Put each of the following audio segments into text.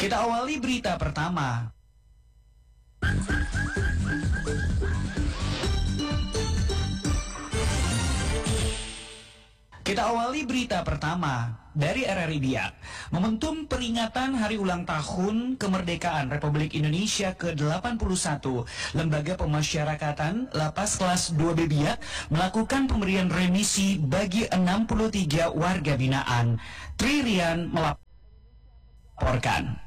Kita awali berita pertama. Dari RRI Biak. Momentum peringatan hari ulang tahun kemerdekaan Republik Indonesia ke-81, Lembaga Pemasyarakatan Lapas Kelas 2B Biak melakukan pemberian remisi bagi 63 warga binaan. Tririan melaporkan.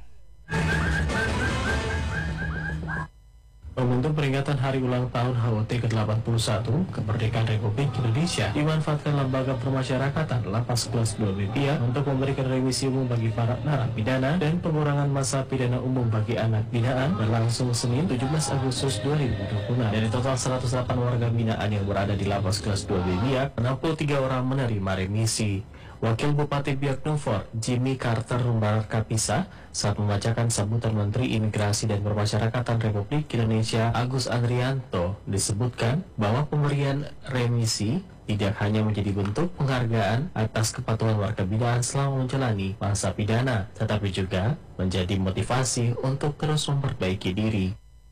Momentum peringatan hari ulang tahun HUT ke-81 kemerdekaan Republik Indonesia dimanfaatkan Lembaga Pemasyarakatan Lapas Kelas 2B Biak untuk memberikan remisi umum bagi para narapidana dan pengurangan masa pidana umum bagi anak binaan berlangsung Senin 17 Agustus 2026. Dari total 108 warga binaan yang berada di Lapas Kelas 2B Biak, 63 orang menerima remisi. Wakil Bupati Biak Numfor, Jimmy Carter Rumbar Kapisa, saat membacakan sambutan Menteri Imigrasi dan Pemasyarakatan Republik Indonesia Agus Andrianto, disebutkan bahwa pemberian remisi tidak hanya menjadi bentuk penghargaan atas kepatuhan warga binaan selama menjalani masa pidana, tetapi juga menjadi motivasi untuk terus memperbaiki diri.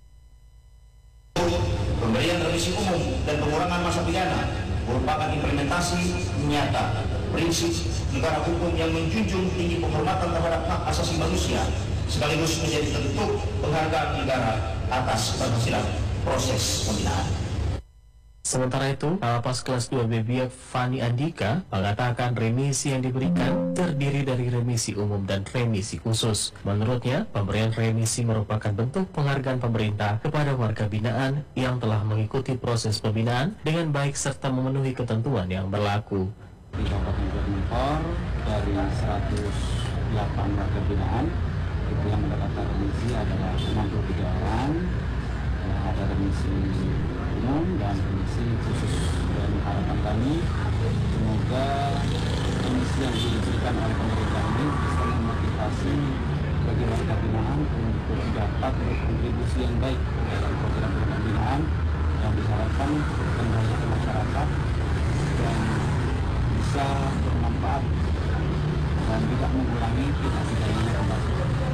Pemberian remisi umum dan pengurangan masa pidana merupakan implementasi nyata prinsip negara hukum yang menjunjung tinggi penghormatan terhadap hak asasi manusia, sekaligus menjadi bentuk penghargaan negara atas keberhasilan proses pembinaan. Sementara itu, Lapas Kelas 2B Biak Fani Andika mengatakan remisi yang diberikan terdiri dari remisi umum dan remisi khusus. Menurutnya, pemberian remisi merupakan bentuk penghargaan pemerintah kepada warga binaan yang telah mengikuti proses pembinaan dengan baik serta memenuhi ketentuan yang berlaku. Di Kabupaten Biak dari 108 warga binaan itu yang mendapatkan remisi adalah 63 orang. Ada remisi umum dan remisi khusus, dan harapan kami semoga remisi yang diberikan oleh pemerintah ini bisa memotivasi bagi warga binaan untuk dapat berkontribusi yang baik dalam program pembinaan yang diharapkan kembali ke masyarakat dan bisa bermanfaat dan tidak mengulangi tindak pidana kembali.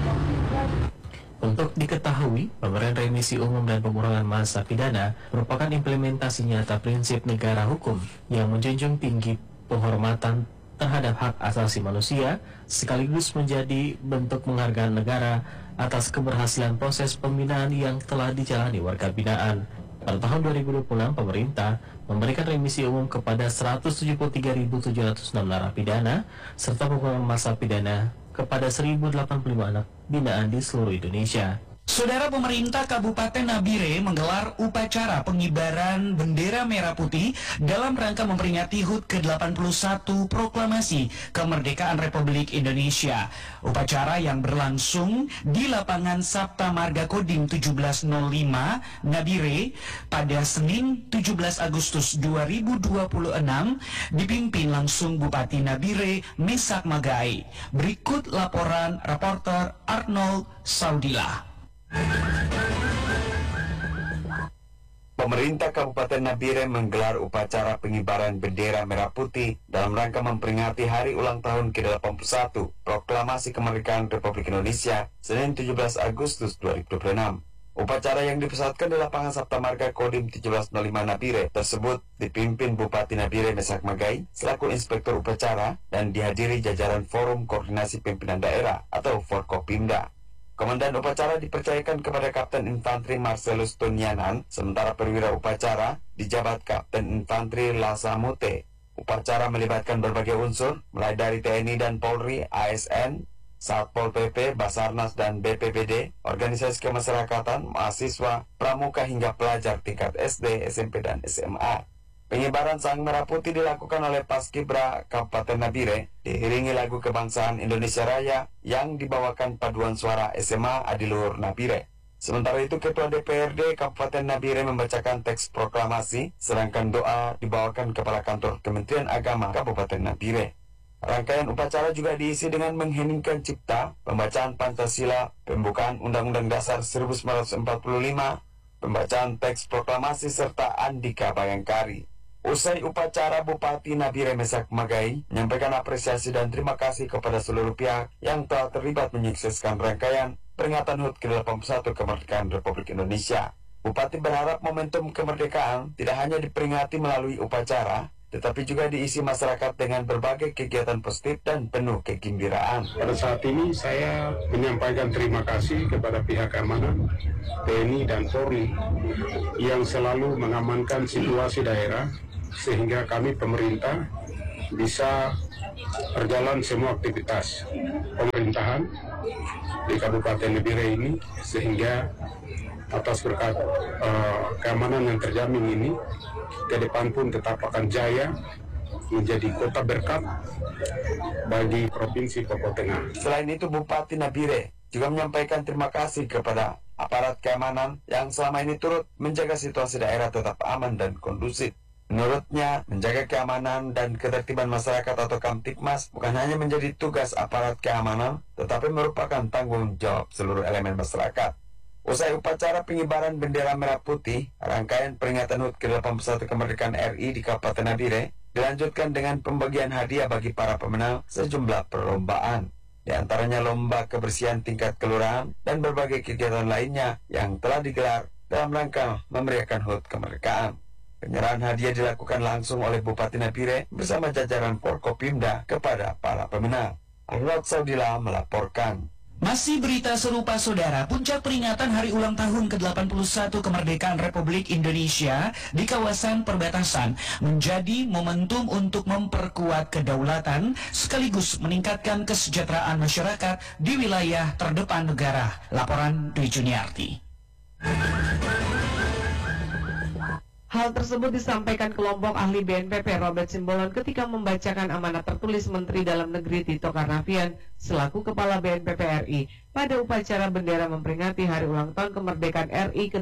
Untuk diketahui, pemberian remisi umum dan pengurangan masa pidana merupakan implementasi nyata prinsip negara hukum yang menjunjung tinggi penghormatan terhadap hak asasi manusia, sekaligus menjadi bentuk penghargaan negara atas keberhasilan proses pembinaan yang telah dijalani warga binaan. Pada tahun 2026, pemerintah memberikan remisi umum kepada 173.706 narapidana serta pengurangan masa pidana kepada 1.085 anak binaan di seluruh Indonesia. Saudara, pemerintah Kabupaten Nabire menggelar upacara pengibaran bendera merah putih dalam rangka memperingati HUT ke-81 Proklamasi Kemerdekaan Republik Indonesia. Upacara yang berlangsung di lapangan Sabta Marga Kodim 1705 Nabire pada Senin 17 Agustus 2026 dipimpin langsung Bupati Nabire Mesak Magai. Berikut laporan reporter Arnold Saudillah. Pemerintah Kabupaten Nabire menggelar upacara pengibaran bendera merah putih dalam rangka memperingati hari ulang tahun ke-81 Proklamasi Kemerdekaan Republik Indonesia Senin 17 Agustus 2026. Upacara yang dipusatkan di lapangan Sabta Marga Kodim 1705 Nabire tersebut dipimpin Bupati Nabire Mesak Magai selaku Inspektur Upacara dan dihadiri jajaran Forum Koordinasi Pimpinan Daerah atau Forkopimda. Komandan upacara dipercayakan kepada Kapten Infanteri Marcelus Tunianan, sementara perwira upacara dijabat Kapten Infanteri Lasamute. Upacara melibatkan berbagai unsur, mulai dari TNI dan Polri, ASN, Satpol PP, Basarnas dan BPBD, organisasi kemasyarakatan, mahasiswa, pramuka hingga pelajar tingkat SD, SMP, dan SMA. Pengibaran sang merah putih dilakukan oleh Paskibra Kabupaten Nabire, diiringi lagu kebangsaan Indonesia Raya yang dibawakan paduan suara SMA Adiluhur Nabire. Sementara itu, Ketua DPRD Kabupaten Nabire membacakan teks proklamasi, sedangkan doa dibawakan Kepala Kantor Kementerian Agama Kabupaten Nabire. Rangkaian upacara juga diisi dengan mengheningkan cipta, pembacaan Pancasila, pembukaan Undang-Undang Dasar 1945, pembacaan teks proklamasi serta Andika Bayangkari. Usai upacara, Bupati Nabire Mesak Magai menyampaikan apresiasi dan terima kasih kepada seluruh pihak yang telah terlibat menyukseskan rangkaian peringatan HUT ke-81 kemerdekaan Republik Indonesia. Bupati berharap momentum kemerdekaan tidak hanya diperingati melalui upacara, tetapi juga diisi masyarakat dengan berbagai kegiatan positif dan penuh kegembiraan. Pada saat ini saya menyampaikan terima kasih kepada pihak keamanan, TNI dan Polri yang selalu mengamankan situasi daerah sehingga kami pemerintah bisa berjalan semua aktivitas pemerintahan di Kabupaten Nabire ini, sehingga atas berkat keamanan yang terjamin ini, ke depan pun tetap akan jaya menjadi kota berkat bagi Provinsi Papua Tengah. Selain itu, Bupati Nabire juga menyampaikan terima kasih kepada aparat keamanan yang selama ini turut menjaga situasi daerah tetap aman dan kondusif. Menurutnya, menjaga keamanan dan ketertiban masyarakat atau Kamtibmas bukan hanya menjadi tugas aparat keamanan, tetapi merupakan tanggung jawab seluruh elemen masyarakat. Usai upacara pengibaran bendera merah putih, rangkaian peringatan HUT ke-81 kemerdekaan RI di Kabupaten Nabire dilanjutkan dengan pembagian hadiah bagi para pemenang sejumlah perlombaan. Di antaranya lomba kebersihan tingkat kelurahan dan berbagai kegiatan lainnya yang telah digelar dalam rangka memeriahkan HUT kemerdekaan. Penyerahan hadiah dilakukan langsung oleh Bupati Nabire bersama jajaran Forkopimda kepada para pemenang. Arnold Saudila melaporkan. Masih berita serupa, saudara, puncak peringatan hari ulang tahun ke-81 kemerdekaan Republik Indonesia di kawasan perbatasan menjadi momentum untuk memperkuat kedaulatan sekaligus meningkatkan kesejahteraan masyarakat di wilayah terdepan negara. Laporan Dwi Juniarti. Hal tersebut disampaikan kelompok ahli BNPB Robert Simbolon ketika membacakan amanat tertulis Menteri Dalam Negeri Tito Karnavian selaku Kepala BNPB RI pada upacara bendera memperingati Hari Ulang Tahun Kemerdekaan RI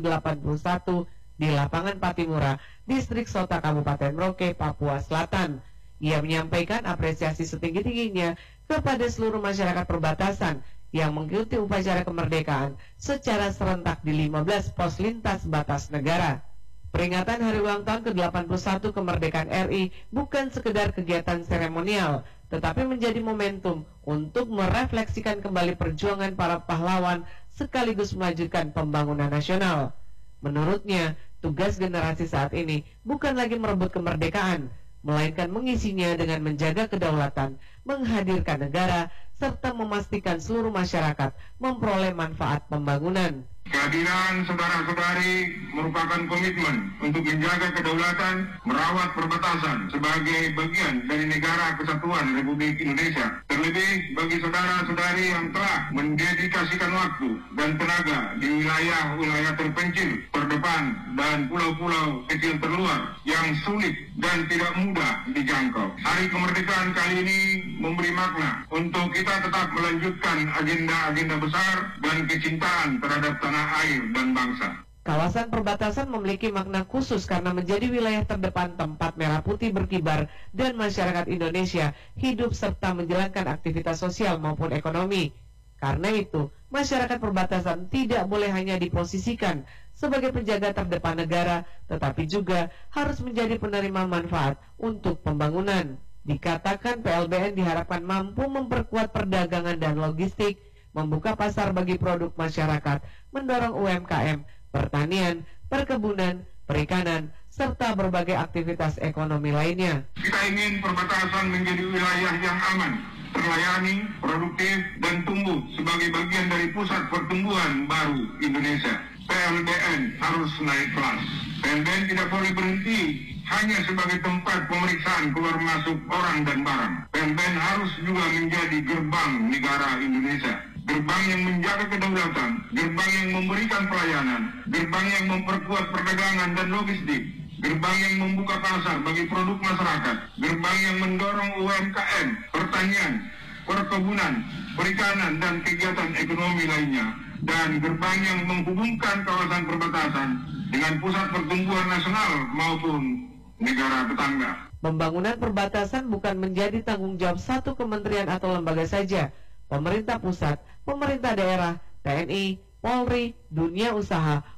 ke-81 di Lapangan Patimura, Distrik Sota, Kabupaten Merauke, Papua Selatan. Ia menyampaikan apresiasi setinggi-tingginya kepada seluruh masyarakat perbatasan yang mengikuti upacara kemerdekaan secara serentak di 15 pos lintas batas negara. Peringatan Hari Ulang Tahun ke-81 Kemerdekaan RI bukan sekedar kegiatan seremonial, tetapi menjadi momentum untuk merefleksikan kembali perjuangan para pahlawan sekaligus melanjutkan pembangunan nasional. Menurutnya, tugas generasi saat ini bukan lagi merebut kemerdekaan, melainkan mengisinya dengan menjaga kedaulatan, menghadirkan negara, serta memastikan seluruh masyarakat memperoleh manfaat pembangunan. Kehadiran saudara-saudari merupakan komitmen untuk menjaga kedaulatan, merawat perbatasan sebagai bagian dari negara kesatuan Republik Indonesia. Terlebih bagi saudara-saudari yang telah mendedikasikan waktu dan tenaga di wilayah-wilayah terpencil, terdepan, dan pulau-pulau kecil terluar yang sulit dan tidak mudah dijangkau. Hari kemerdekaan kali ini memberi makna untuk kita tetap melanjutkan agenda-agenda besar dan kecintaan terhadap tanah air dan bangsa. Kawasan perbatasan memiliki makna khusus karena menjadi wilayah terdepan tempat merah putih berkibar dan masyarakat Indonesia hidup serta menjalankan aktivitas sosial maupun ekonomi. Karena itu, masyarakat perbatasan tidak boleh hanya diposisikan sebagai penjaga terdepan negara, tetapi juga harus menjadi penerima manfaat untuk pembangunan. Dikatakan PLBN diharapkan mampu memperkuat perdagangan dan logistik, membuka pasar bagi produk masyarakat, mendorong UMKM, pertanian, perkebunan, perikanan, serta berbagai aktivitas ekonomi lainnya. Kita ingin perbatasan menjadi wilayah yang aman, terlayani, produktif, dan tumbuh sebagai bagian dari pusat pertumbuhan baru Indonesia. PLBN harus naik kelas. PLBN tidak boleh berhenti hanya sebagai tempat pemeriksaan keluar masuk orang dan barang. PLBN harus juga menjadi gerbang negara Indonesia. Gerbang yang menjaga kedaulatan, gerbang yang memberikan pelayanan, gerbang yang memperkuat perdagangan dan logistik, gerbang yang membuka pasar bagi produk masyarakat, gerbang yang mendorong UMKM, pertanian, perkebunan, perikanan, dan kegiatan ekonomi lainnya, dan gerbang yang menghubungkan kawasan perbatasan dengan pusat pertumbuhan nasional maupun negara tetangga. Pembangunan perbatasan bukan menjadi tanggung jawab satu kementerian atau lembaga saja. Pemerintah pusat, pemerintah daerah, TNI, Polri, dunia usaha,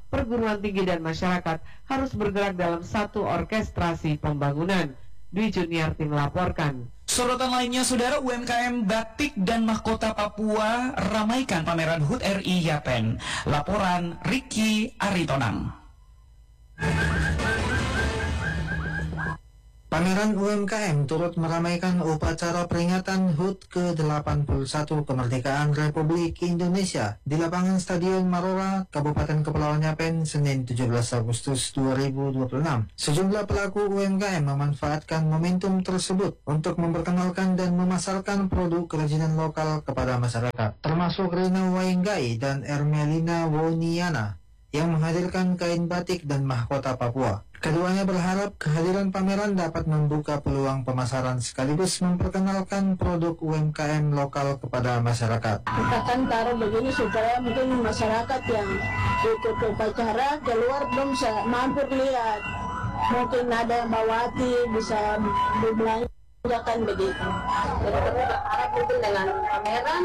perguruan tinggi dan masyarakat harus bergerak dalam satu orkestrasi pembangunan. Dwi Juniarti melaporkan. Sorotan lainnya, saudara, UMKM batik dan mahkota Papua ramaikan pameran HUT RI Yapen. Laporan Ricky Aritonang. Pameran UMKM turut meramaikan upacara peringatan HUT ke-81 Kemerdekaan Republik Indonesia di lapangan Stadion Marora, Kabupaten Kepulauan Yapen, Senin 17 Agustus 2026. Sejumlah pelaku UMKM memanfaatkan momentum tersebut untuk memperkenalkan dan memasarkan produk kerajinan lokal kepada masyarakat, termasuk Rina Wainggai dan Ermelina Woniana yang menghadirkan kain batik dan mahkota Papua. Keduanya berharap kehadiran pameran dapat membuka peluang pemasaran sekaligus memperkenalkan produk UMKM lokal kepada masyarakat. Kita kan taruh begini supaya mungkin masyarakat yang ikut upacara keluar belum bisa mampir lihat. Mungkin ada yang bawati bisa dibelanjakan begitu. Jadi kami berharap mungkin dengan pameran,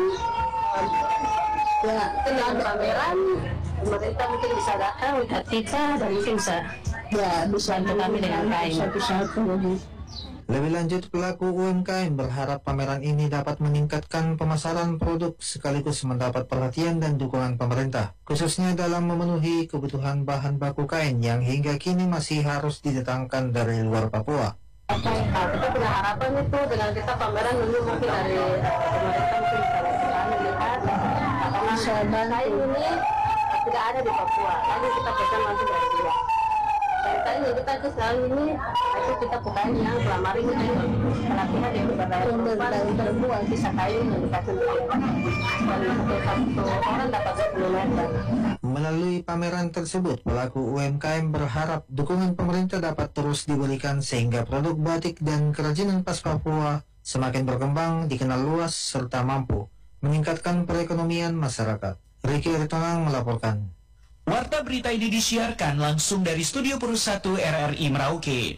pemerintah mungkin bisa datang lihat kita dan mungkin bisa bantu kami dengan kain satu-satu. Lebih lanjut, pelaku UMKM berharap pameran ini dapat meningkatkan pemasaran produk sekaligus mendapat perhatian dan dukungan pemerintah, khususnya dalam memenuhi kebutuhan bahan baku kain yang hingga kini masih harus didatangkan dari luar Papua. Kita punya harapan itu dengan kita pameran dulu mungkin dari pemerintah mungkin bisa kami lihat karena kain ini tidak ada di Papua, lalu kita pesan langsung dari luar. Tadi kita ke selalu ini, itu kita bukan yang selama ini pelatihan yang berbuat bisa kain yang dikasih dan satu orang dapat 10 meter. Melalui pameran tersebut, pelaku UMKM berharap dukungan pemerintah dapat terus diberikan sehingga produk batik dan kerajinan khas Papua semakin berkembang, dikenal luas, serta mampu meningkatkan perekonomian masyarakat. Ricky Aritonang melaporkan. Warta berita ini disiarkan langsung dari Studio Purus 1 RRI Merauke.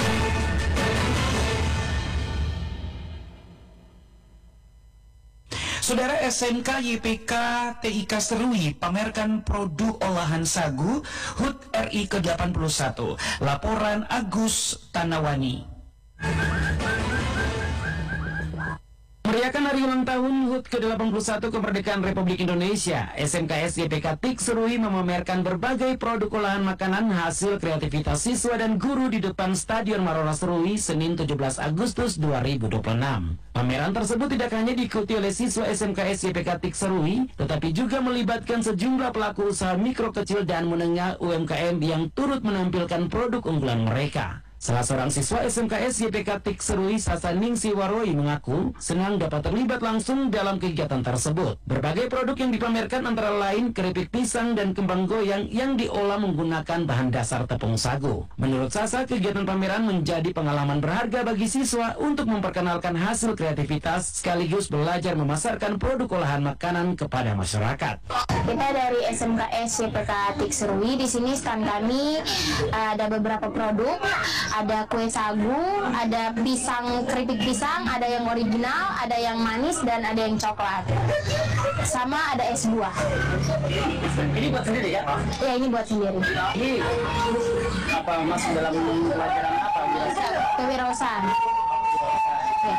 Saudara, SMK YPK TIK Serui pamerkan produk olahan sagu HUT RI ke-81. Laporan Agus Tanawani. Meriahkan hari ulang tahun HUT ke-81 Kemerdekaan Republik Indonesia, SMKS YPK TIK Serui memamerkan berbagai produk olahan makanan hasil kreativitas siswa dan guru di depan Stadion Marora Serui, Senin 17 Agustus 2026. Pameran tersebut tidak hanya diikuti oleh siswa SMKS YPK TIK Serui, tetapi juga melibatkan sejumlah pelaku usaha mikro, kecil, dan menengah UMKM yang turut menampilkan produk unggulan mereka. Salah seorang siswa SMKS YPK TIK Serui, Sasaningsi Waroi, mengaku senang dapat terlibat langsung dalam kegiatan tersebut. Berbagai produk yang dipamerkan antara lain keripik pisang dan kembang goyang yang diolah menggunakan bahan dasar tepung sagu. Menurut Sasa, kegiatan pameran menjadi pengalaman berharga bagi siswa untuk memperkenalkan hasil kreativitas sekaligus belajar memasarkan produk olahan makanan kepada masyarakat. Kita dari SMKS YPK TIK Serui, di sini stand kami ada beberapa produk. Ada kue sagu, ada pisang, keripik pisang, ada yang original, ada yang manis, dan ada yang coklat. Sama ada es buah. Ini buat sendiri ya? Ya, ini buat sendiri. Ini apa masuk dalam pelajaran apa? Kewirausahaan. Ya.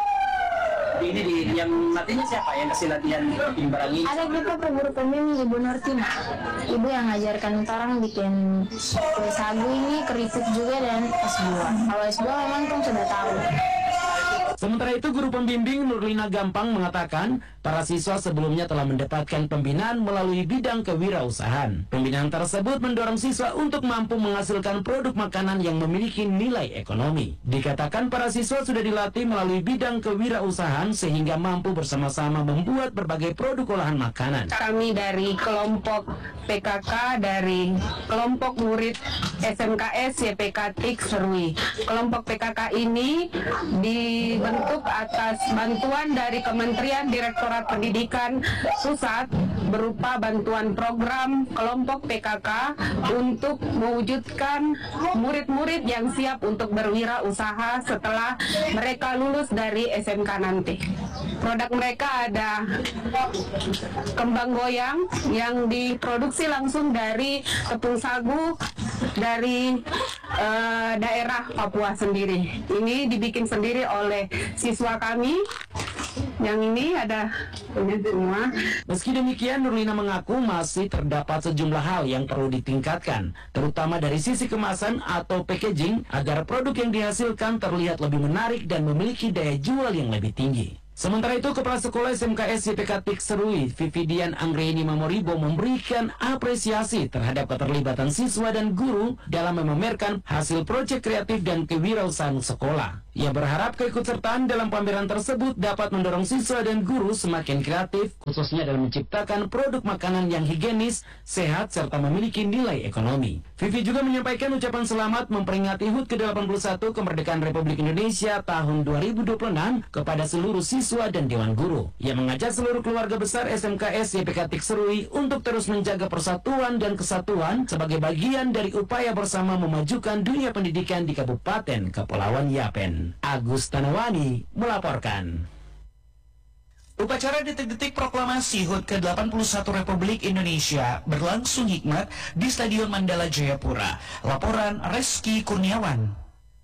Ini yang latihannya siapa yang kasih latihan barang ini? Ada kita guru pembimbing Ibu Nortina. Ibu yang ngajarkan orang bikin kue sagu ini, keripik juga, dan es buah. Kalau es buah memang kan sudah tahu. Sementara itu, guru pembimbing Nurlina Gampang mengatakan para siswa sebelumnya telah mendapatkan pembinaan melalui bidang kewirausahaan. Pembinaan tersebut mendorong siswa untuk mampu menghasilkan produk makanan yang memiliki nilai ekonomi. Dikatakan para siswa sudah dilatih melalui bidang kewirausahaan sehingga mampu bersama-sama membuat berbagai produk olahan makanan. Kami dari kelompok PKK, dari kelompok murid SMKS YPK TIK Serui. Kelompok PKK ini dibentuk atas bantuan dari Kementerian Direktorat Pendidikan Pusat berupa bantuan program kelompok PKK untuk mewujudkan murid-murid yang siap untuk berwirausaha setelah mereka lulus dari SMK nanti. Produk mereka ada kembang goyang yang diproduksi langsung dari tepung sagu dari daerah Papua sendiri. Ini dibikin sendiri oleh siswa kami. Yang ini ada ini semua. Meski demikian, Nurlina mengaku masih terdapat sejumlah hal yang perlu ditingkatkan, terutama dari sisi kemasan atau packaging, agar produk yang dihasilkan terlihat lebih menarik dan memiliki daya jual yang lebih tinggi. Sementara itu, Kepala Sekolah SMKS YPK TIK Serui, Vividian Anggreni Mamoribo, memberikan apresiasi terhadap keterlibatan siswa dan guru dalam memamerkan hasil proyek kreatif dan kewirausahaan sekolah. Ia berharap keikutsertaan dalam pameran tersebut dapat mendorong siswa dan guru semakin kreatif, khususnya dalam menciptakan produk makanan yang higienis, sehat, serta memiliki nilai ekonomi. Vivi juga menyampaikan ucapan selamat memperingati HUT ke-81 kemerdekaan Republik Indonesia tahun 2026 kepada seluruh siswa dan Dewan Guru. Ia mengajak seluruh keluarga besar SMKS YPK TIK Serui untuk terus menjaga persatuan dan kesatuan sebagai bagian dari upaya bersama memajukan dunia pendidikan di Kabupaten Kepulauan Yapen. Agus Tanawani melaporkan. Upacara detik-detik proklamasi HUT ke-81 Republik Indonesia berlangsung hikmat di Stadion Mandala Jayapura. Laporan Reski Kurniawan.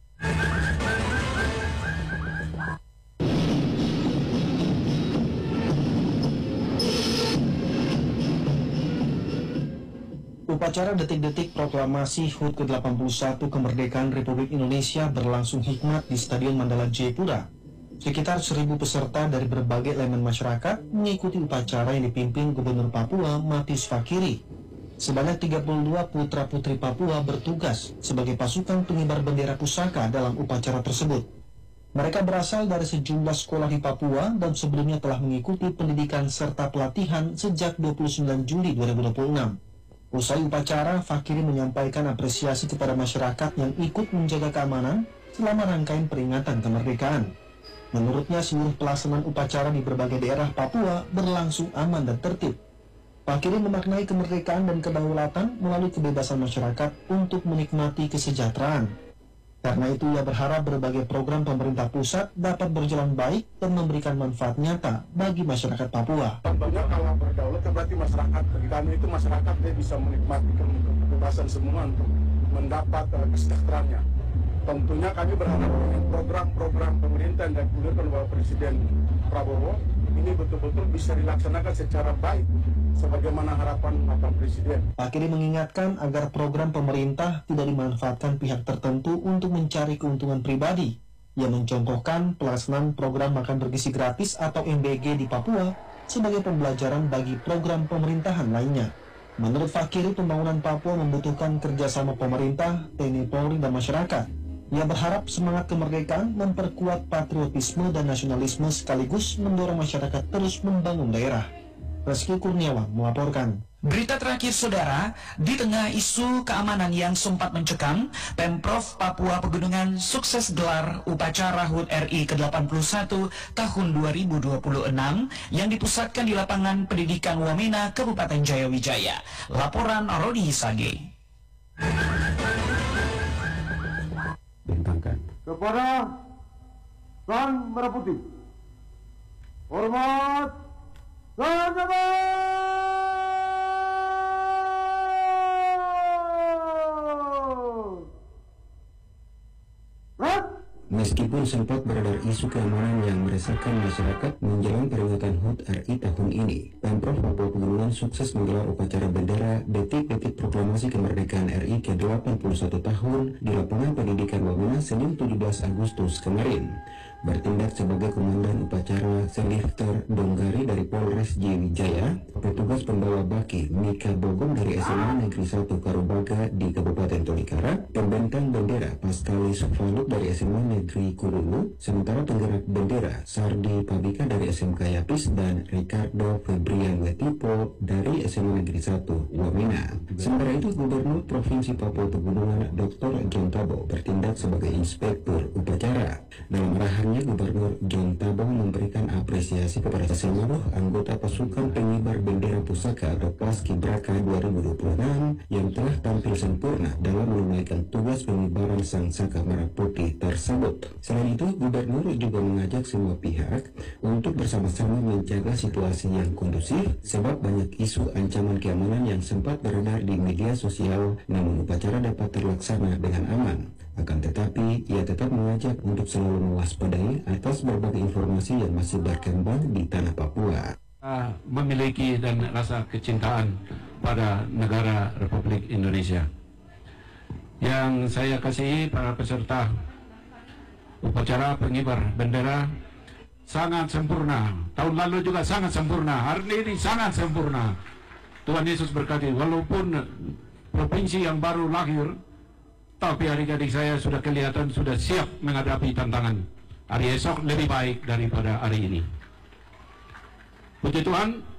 Upacara detik-detik proklamasi HUT ke-81 kemerdekaan Republik Indonesia berlangsung hikmat di Stadion Mandala Jayapura. Sekitar 1.000 peserta dari berbagai elemen masyarakat mengikuti upacara yang dipimpin Gubernur Papua Matius Fakiri. Sebanyak 32 putra-putri Papua bertugas sebagai pasukan pengibar bendera pusaka dalam upacara tersebut. Mereka berasal dari sejumlah sekolah di Papua dan sebelumnya telah mengikuti pendidikan serta pelatihan sejak 29 Juli 2026. Usai upacara, Fakiri menyampaikan apresiasi kepada masyarakat yang ikut menjaga keamanan selama rangkaian peringatan kemerdekaan. Menurutnya, seluruh pelaksanaan upacara di berbagai daerah Papua berlangsung aman dan tertib. Fakiri memaknai kemerdekaan dan kedaulatan melalui kebebasan masyarakat untuk menikmati kesejahteraan. Karena itu, ia berharap berbagai program pemerintah pusat dapat berjalan baik dan memberikan manfaat nyata bagi masyarakat Papua. Contohnya kalau berdaulat berarti masyarakat kami itu masyarakat dia bisa menikmati kebebasan semua untuk mendapat kesejahteraannya. Tentunya kami berharap dengan program-program pemerintah yang digulirkan oleh Presiden Prabowo ini betul-betul bisa dilaksanakan secara baik sebagaimana harapan Bapak Presiden. Fakiri mengingatkan agar program pemerintah tidak dimanfaatkan pihak tertentu untuk mencari keuntungan pribadi. Ia mencontohkan pelaksanaan program makan bergizi gratis atau MBG di Papua sebagai pembelajaran bagi program pemerintahan lainnya. Menurut Fakiri, pembangunan Papua membutuhkan kerjasama pemerintah, TNI Polri, dan masyarakat. Ia berharap semangat kemerdekaan memperkuat patriotisme dan nasionalisme sekaligus mendorong masyarakat terus membangun daerah. Reski Kurniawan melaporkan. Berita terakhir, saudara, di tengah isu keamanan yang sempat mencekam, Pemprov Papua Pegunungan sukses gelar upacara HUT RI ke-81 tahun 2026 yang dipusatkan di lapangan pendidikan Wamena, Kabupaten Jayawijaya. Laporan Rodi Sage. Kepada Sang Merah Putih, hormat senjata. Meskipun sempat beredar isu keamanan yang meresahkan masyarakat menjelang peringatan HUT RI tahun ini, Pemprov Papua Pegunungan sukses menggelar upacara bendera detik-detik proklamasi kemerdekaan RI ke-81 tahun di lapangan pendidikan Wamena Senin 17 Agustus kemarin. Bertindak sebagai komandan upacara Selifter Donggari dari Polres Jayawijaya, petugas pembawa baki Mika Bogom dari SMA Negeri 1 Karubaga di Kabupaten Tolikara, pembentang bendera Paskali Sukvaluk dari SMA Negeri Kurulu, sementara penggerak bendera Sardi Pabika dari SMK Yapis dan Ricardo Febrian Wetipo dari SMA Negeri 1 Wamena. Sementara itu, Gubernur Provinsi Papua Pegunungan Dr. John Tabo bertindak sebagai inspektur upacara. Dalam arahan sambutannya, Gubernur John Tabong memberikan apresiasi kepada seluruh anggota pasukan pengibar bendera pusaka atau Paskibraka 2026 yang telah tampil sempurna dalam menunaikan tugas pengibaran Sang Saka Merah Putih tersebut. Selain itu, Gubernur juga mengajak semua pihak untuk bersama-sama menjaga situasi yang kondusif sebab banyak isu ancaman keamanan yang sempat beredar di media sosial, namun upacara dapat terlaksana dengan aman. Akan tetapi, ia tetap mengajak untuk selalu mewaspadai atas berbagai informasi yang masih berkembang di tanah Papua. Memiliki dan rasa kecintaan pada negara Republik Indonesia. Yang saya kasihi para peserta upacara pengibar bendera sangat sempurna. Tahun lalu juga sangat sempurna. Hari ini sangat sempurna. Tuhan Yesus berkati. Walaupun provinsi yang baru lahir, tapi adik-adik saya sudah kelihatan sudah siap menghadapi tantangan. Hari esok lebih baik daripada hari ini. Puji Tuhan.